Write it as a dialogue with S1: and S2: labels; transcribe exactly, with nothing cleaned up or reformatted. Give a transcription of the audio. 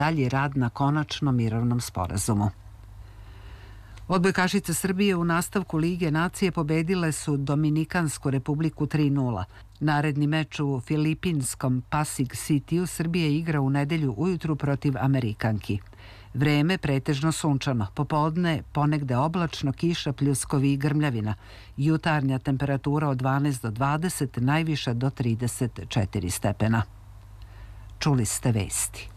S1: dalji rad na konačnom mirovnom sporazumu. Odbojkašice Srbije u nastavku Lige nacije pobedile su Dominikansku republiku tri nula. Naredni meč u filipinskom Pasig Cityu Srbija igra u nedelju ujutru protiv Amerikanki. Vreme pretežno sunčano, popodne ponegde oblačno, kiša, pljuskovi i grmljavina. Jutarnja temperatura od dvanaest do dvadeset, najviša do trideset četiri stepena. Čuli ste vesti.